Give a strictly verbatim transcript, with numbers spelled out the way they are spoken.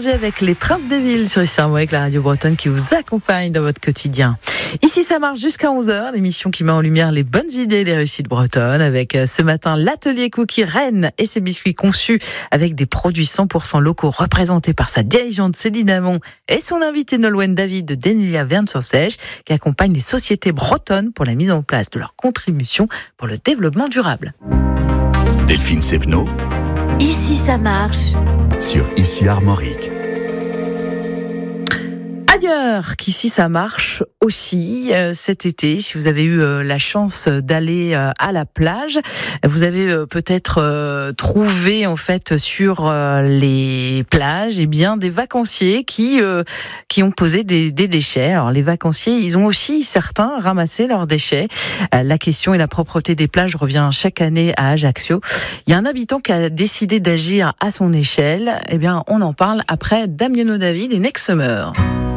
énergie avec les Princes des Villes sur Ici Armorique, la radio bretonne qui vous accompagne dans votre quotidien. Ici, ça marche jusqu'à onze heures, l'émission qui met en lumière les bonnes idées et les réussites bretonnes avec ce matin l'atelier Cookie Rennes et ses biscuits conçus avec des produits cent pour cent locaux représentés par sa dirigeante Céline Amon et son invité Nolwenn David de Dénélia Verne-sur-Seiche qui accompagne les sociétés bretonnes pour la mise en place de leur contribution pour le développement durable. Delphine Sévenot. Ici, ça marche. Sur Ici Armorique. Ailleurs qu'ici ça marche aussi euh, cet été, si vous avez eu euh, la chance d'aller euh, à la plage, vous avez euh, peut-être euh, trouvé en fait sur euh, les plages eh bien des vacanciers qui euh, qui ont posé des, des déchets. Alors les vacanciers, ils ont aussi certains ramassé leurs déchets. Euh, la question et la propreté des plages revient chaque année à Ajaccio. Il y a un habitant qui a décidé d'agir à son échelle. Eh bien, on en parle après Damiano David et Next Summer.